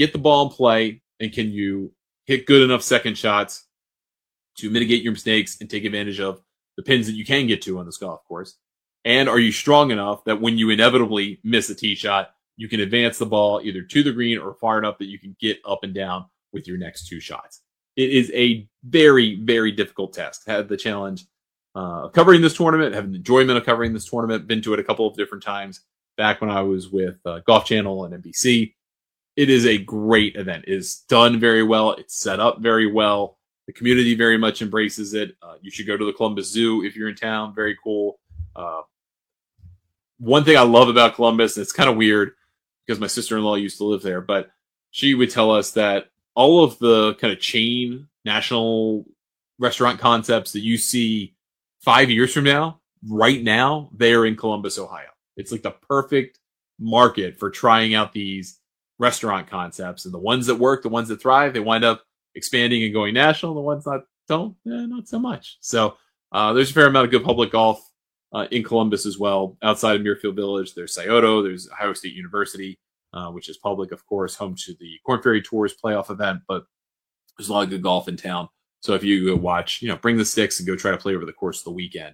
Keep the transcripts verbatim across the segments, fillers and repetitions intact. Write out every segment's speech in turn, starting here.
get the ball in play, and can you hit good enough second shots to mitigate your mistakes and take advantage of the pins that you can get to on this golf course? And are you strong enough that when you inevitably miss a tee shot, you can advance the ball either to the green or far enough that you can get up and down with your next two shots? It is a very, very difficult test. Had the challenge uh, of covering this tournament, having the enjoyment of covering this tournament, been to it a couple of different times back when I was with uh, Golf Channel and N B C. It is a great event. It is done very well. It's set up very well. The community very much embraces it. Uh, you should go to the Columbus Zoo if you're in town. Very cool. Uh, one thing I love about Columbus, and it's kind of weird because my sister-in-law used to live there, but she would tell us that all of the kind of chain national restaurant concepts that you see five years from now, right now, they're in Columbus, Ohio. It's like the perfect market for trying out these restaurant concepts. And the ones that work, the ones that thrive, they wind up expanding and going national. The ones that don't, eh, not so much. So uh, there's a fair amount of good public golf uh, in Columbus as well. Outside of Muirfield Village, there's Scioto, there's Ohio State University, Uh, which is public, of course, home to the Korn Ferry Tours playoff event, but there's a lot of good golf in town. So if you go watch, you know, bring the sticks and go try to play over the course of the weekend.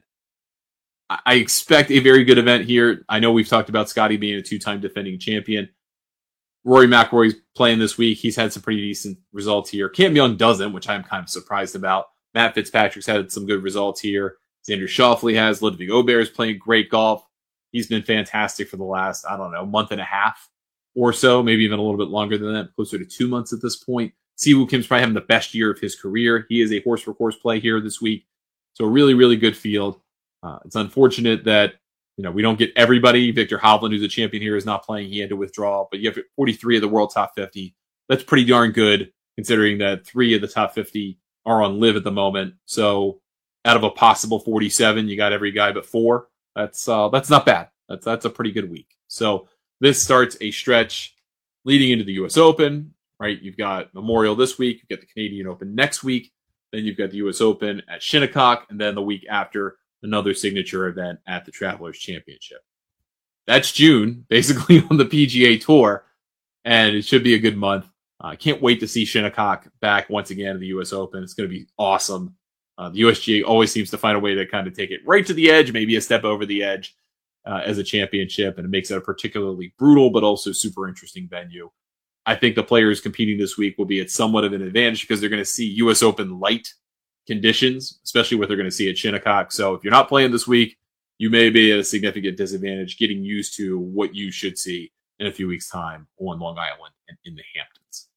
I, I expect a very good event here. I know we've talked about Scotty being a two-time defending champion. Rory McIlroy's playing this week. He's had some pretty decent results here. Cam Young doesn't, which I'm kind of surprised about. Matt Fitzpatrick's had some good results here. Xander Schauffele has. Ludwig Aubert is playing great golf. He's been fantastic for the last, I don't know, month and a half or so, maybe even a little bit longer than that, closer to two months at this point. Siwoo Kim's probably having the best year of his career. He is a horse-for-course play here this week. So a really, really good field. Uh, it's unfortunate that, you know, we don't get everybody. Victor Hovland, who's a champion here, is not playing. He had to withdraw. But you have forty-three of the world top fifty. That's pretty darn good, considering that three of the top fifty are on live at the moment. So out of a possible forty-seven, you got every guy but four. That's uh, that's not bad. That's that's a pretty good week. So this starts a stretch leading into the U S Open, right? You've got Memorial this week. You've got the Canadian Open next week. Then you've got the U S Open at Shinnecock. And then the week after, another signature event at the Travelers Championship. That's June, basically on the P G A Tour. And it should be a good month. I uh, can't wait to see Shinnecock back once again at the U S Open. It's going to be awesome. Uh, the U S G A always seems to find a way to kind of take it right to the edge, maybe a step over the edge. Uh, as a championship, and it makes it a particularly brutal but also super interesting venue. I think the players competing this week will be at somewhat of an advantage because they're going to see U S Open light conditions, especially what they're going to see at Shinnecock. So if you're not playing this week, you may be at a significant disadvantage getting used to what you should see in a few weeks' time on Long Island and in the Hamptons.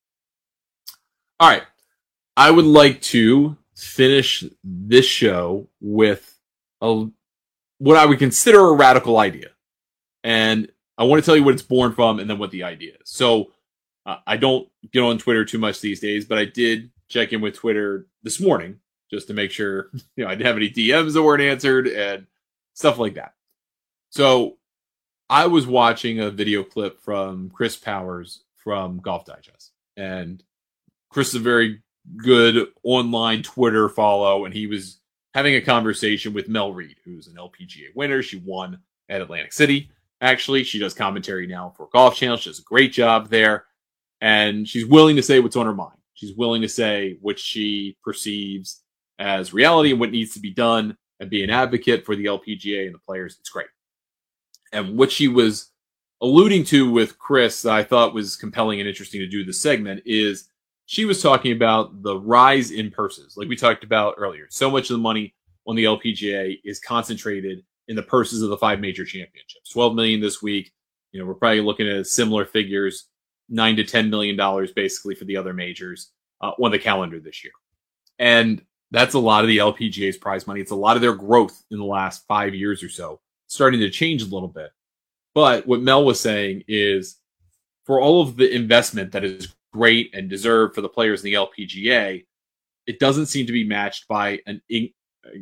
All right. I would like to finish this show with a what I would consider a radical idea. And I want to tell you what it's born from and then what the idea is. So uh, I don't get on Twitter too much these days, but I did check in with Twitter this morning just to make sure, you know, I didn't have any D Ms that weren't answered and stuff like that. So I was watching a video clip from Chris Powers from Golf Digest. And Chris is a very good online Twitter follow, and he was having a conversation with Mel Reid, who's an L P G A winner. She won at Atlantic City. Actually, she does commentary now for Golf Channel. She does a great job there. And she's willing to say what's on her mind. She's willing to say what she perceives as reality and what needs to be done and be an advocate for the L P G A and the players. It's great. And what she was alluding to with Chris that I thought was compelling and interesting to do this segment is she was talking about the rise in purses, like we talked about earlier. So much of the money on the L P G A is concentrated in the purses of the five major championships. twelve million dollars this week. You know, we're probably looking at similar figures, nine to ten million dollars basically for the other majors uh, on the calendar this year. And that's a lot of the L P G A's prize money. It's a lot of their growth in the last five years or so, starting to change a little bit. But what Mel was saying is for all of the investment that is great and deserved for the players in the L P G A, it doesn't seem to be matched by an in, uh,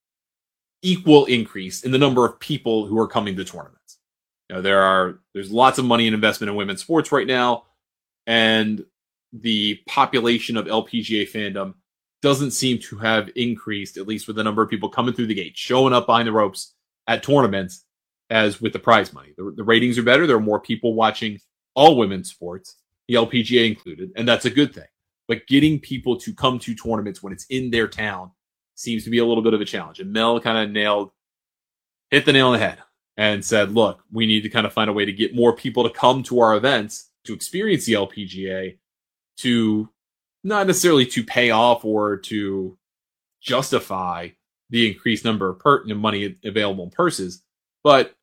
equal increase in the number of people who are coming to tournaments. You know, there are there's lots of money and investment in women's sports right now, and the population of L P G A fandom doesn't seem to have increased, at least with the number of people coming through the gate, showing up behind the ropes at tournaments, as with the prize money. The, the ratings are better. There are more people watching all women's sports. the L P G A included, and that's a good thing. But getting people to come to tournaments when it's in their town seems to be a little bit of a challenge. And Mel kind of nailed, hit the nail on the head and said, look, we need to kind of find a way to get more people to come to our events to experience the L P G A, to not necessarily to pay off or to justify the increased number of per- money available in purses, but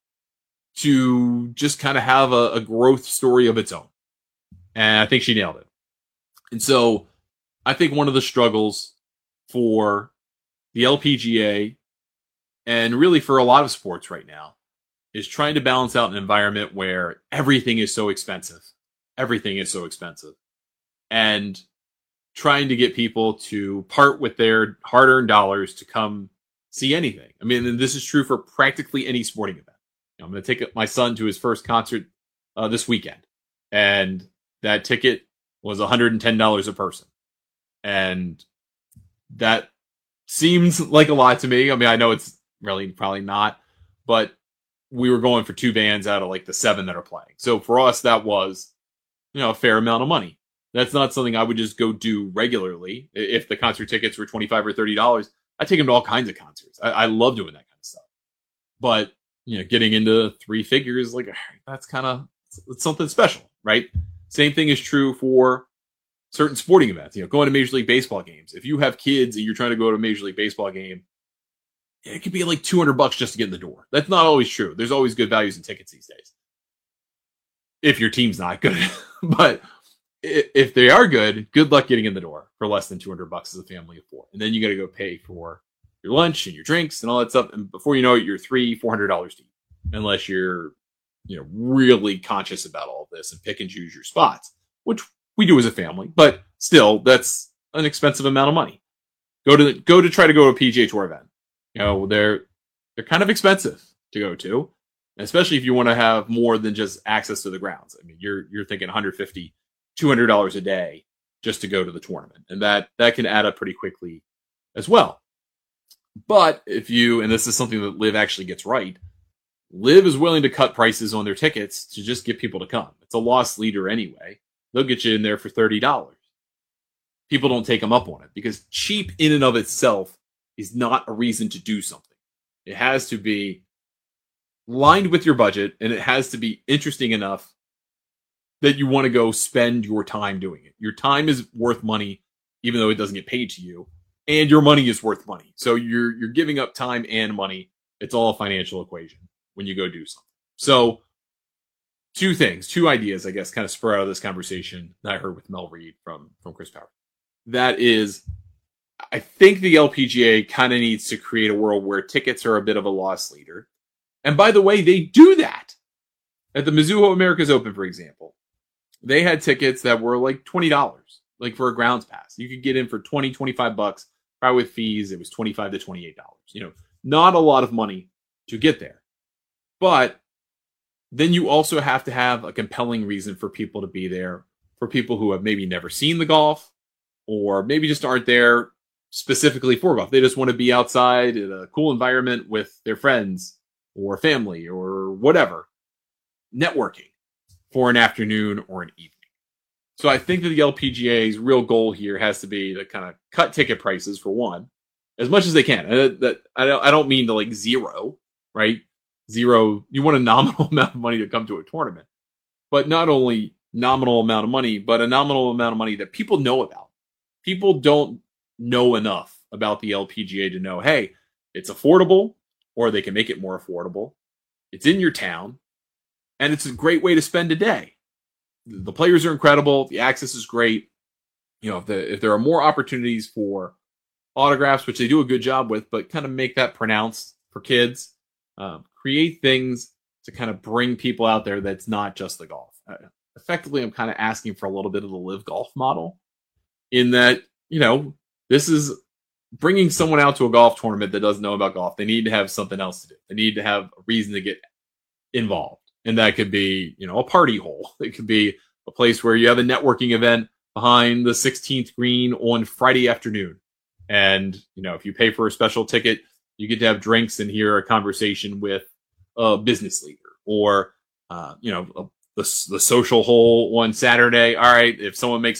to just kind of have a, a growth story of its own. And I think she nailed it. And so I think one of the struggles for the L P G A, and really for a lot of sports right now, is trying to balance out an environment where everything is so expensive. Everything is so expensive. And trying to get people to part with their hard-earned dollars to come see anything. I mean, and this is true for practically any sporting event. You know, I'm going to take my son to his first concert uh, this weekend, and that ticket was one hundred ten dollars a person. And that seems like a lot to me. I mean, I know it's really probably not, but we were going for two bands out of like the seven that are playing. So for us, that was, you know, a fair amount of money. That's not something I would just go do regularly. If the concert tickets were twenty-five or thirty dollars, I take them to all kinds of concerts. I, I love doing that kind of stuff. But, you know, getting into three figures, like, that's kind of, it's something special, right? Same thing is true for certain sporting events. You know, going to Major League Baseball games. If you have kids and you're trying to go to a Major League Baseball game, it could be like two hundred bucks just to get in the door. That's not always true. There's always good values in tickets these days, if your team's not good. But if they are good, good luck getting in the door for less than two hundred bucks as a family of four. And then you got to go pay for your lunch and your drinks and all that stuff. And before you know it, you're three, four hundred dollars deep, unless you're, you know, really conscious about all this and pick and choose your spots, which we do as a family. But still, that's an expensive amount of money. Go to go to try to go to a P G A Tour event. You know, they're they're kind of expensive to go to, especially if you want to have more than just access to the grounds. I mean, you're you're thinking one hundred fifty dollars, two hundred dollars a day just to go to the tournament, and that that can add up pretty quickly as well. But if you, and this is something that Live actually gets right, Live is willing to cut prices on their tickets to just get people to come. It's a loss leader anyway. They'll get you in there for thirty dollars. People don't take them up on it because cheap in and of itself is not a reason to do something. It has to be lined with your budget, and it has to be interesting enough that you want to go spend your time doing it. Your time is worth money, even though it doesn't get paid to you, and your money is worth money. So you're you're giving up time and money. It's all a financial equation when you go do something. So two things, two ideas, I guess, kind of spur out of this conversation that I heard with Mel Reed from, from Chris Power. That is, I think the L P G A kind of needs to create a world where tickets are a bit of a loss leader. And by the way, they do that. At the Mizuho Americas Open, for example, they had tickets that were like twenty dollars, like for a grounds pass. You could get in for twenty, twenty-five bucks. Probably with fees, it was twenty-five to twenty-eight dollars. You know, not a lot of money to get there. But then you also have to have a compelling reason for people to be there, for people who have maybe never seen the golf, or maybe just aren't there specifically for golf. They just want to be outside in a cool environment with their friends or family or whatever, networking for an afternoon or an evening. So I think that the L P G A's real goal here has to be to kind of cut ticket prices, for one, as much as they can. And that I don't, I don't mean to like zero, right? Zero, you want a nominal amount of money to come to a tournament, but not only nominal amount of money, but a nominal amount of money that people know about. People don't know enough about the L P G A to know, hey, it's affordable, or they can make it more affordable. It's in your town, and it's a great way to spend a day. The players are incredible. The access is great. You know, if, the, if there are more opportunities for autographs, which they do a good job with, but kind of make that pronounced for kids, um, create things to kind of bring people out there that's not just the golf. Uh, effectively, I'm kind of asking for a little bit of the Live Golf model, in that, you know, this is bringing someone out to a golf tournament that doesn't know about golf. They need to have something else to do. They need to have a reason to get involved. And that could be, you know, a party hole. It could be a place where you have a networking event behind the sixteenth green on Friday afternoon. And, you know, if you pay for a special ticket, you get to have drinks and hear a conversation with a business leader, or, uh, you know, a the the social hole one Saturday. All right, if someone makes